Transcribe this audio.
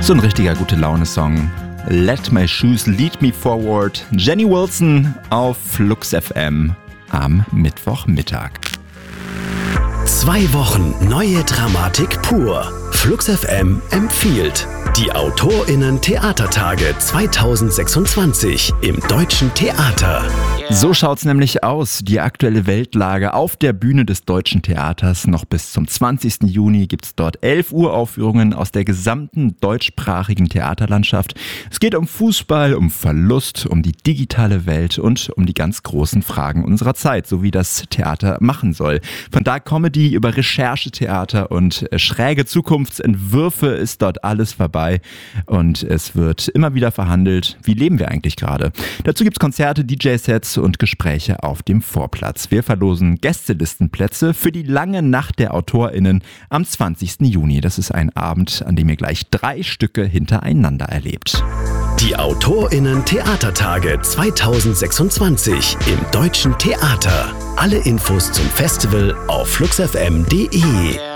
So ein richtiger Gute-Laune-Song. Let My Shoes Lead Me Forward. Jenny Wilson auf Flux FM am Mittwochmittag. 2 Wochen neue Dramatik pur. Flux FM empfiehlt die AutorInnen-Theatertage 2026 im Deutschen Theater. So schaut's nämlich aus, die aktuelle Weltlage auf der Bühne des Deutschen Theaters. Noch bis zum 20. Juni gibt's dort 11 Uraufführungen aus der gesamten deutschsprachigen Theaterlandschaft. Es geht um Fußball, um Verlust, um die digitale Welt und um die ganz großen Fragen unserer Zeit, so wie das Theater machen soll. Von Dark Comedy über Recherchetheater und schräge Zukunftsentwürfe ist dort alles vorbei und es wird immer wieder verhandelt, wie leben wir eigentlich gerade. Dazu gibt's Konzerte, DJ-Sets und Gespräche auf dem Vorplatz. Wir verlosen Gästelistenplätze für die lange Nacht der AutorInnen am 20. Juni. Das ist ein Abend, an dem ihr gleich 3 Stücke hintereinander erlebt. Die AutorInnen-Theatertage 2026 im Deutschen Theater. Alle Infos zum Festival auf fluxfm.de.